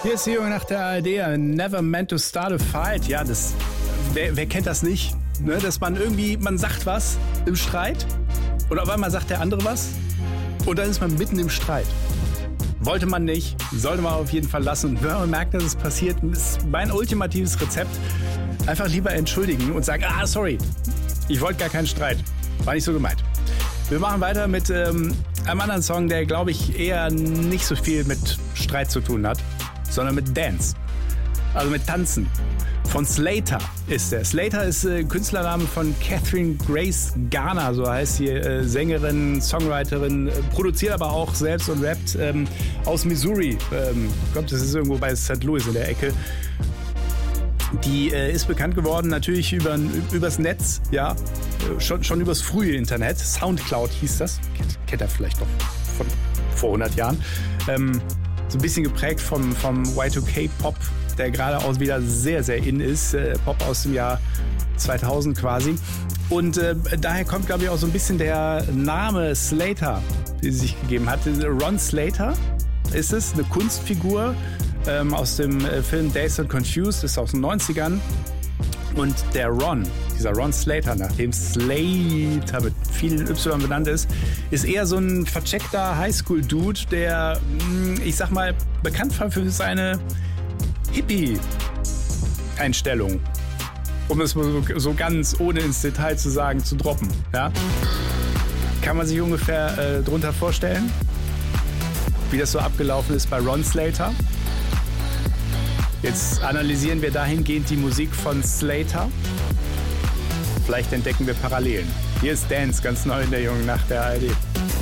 Hier ist die Junge nach der ARD. Never meant to start a fight. Ja, wer kennt das nicht? Ne? Dass man sagt was im Streit und auf einmal sagt der andere was und dann ist man mitten im Streit. Wollte man nicht, sollte man auf jeden Fall lassen. Und wenn man merkt, dass es passiert, ist mein ultimatives Rezept: einfach lieber entschuldigen und sagen, sorry, ich wollte gar keinen Streit. War nicht so gemeint. Wir machen weiter mit einem anderen Song, der, glaube ich, eher nicht so viel mit Streit zu tun hat, sondern mit Dance. Also mit Tanzen. Von Slater ist der. Slater ist Künstlername von Catherine Grace Garner, so heißt sie, Sängerin, Songwriterin, produziert aber auch selbst und rappt aus Missouri. Ich glaube, das ist irgendwo bei St. Louis in der Ecke. Die ist bekannt geworden natürlich übers Netz, ja, schon übers frühe Internet. Soundcloud hieß das, kennt ihr vielleicht noch von vor 100 Jahren. So ein bisschen geprägt vom Y2K-Pop, der gerade auch wieder sehr, sehr in ist. Pop aus dem Jahr 2000 quasi. Und daher kommt, glaube ich, auch so ein bisschen der Name Slater, den sie sich gegeben hat. Ron Slater ist es, eine Kunstfigur aus dem Film Dazed and Confused, ist aus den 90ern. Und der Ron, dieser Ron Slater, nachdem Slater mit vielen Y benannt ist eher so ein vercheckter Highschool-Dude, der, ich sag mal, bekannt war für seine Hippie-Einstellung. Um es so ganz ohne ins Detail zu sagen, zu droppen. Ja? Kann man sich ungefähr drunter vorstellen, wie das so abgelaufen ist bei Ron Slater? Jetzt analysieren wir dahingehend die Musik von Slater. Vielleicht entdecken wir Parallelen. Hier ist Dance, ganz neu in der Jungen Nacht der ARD.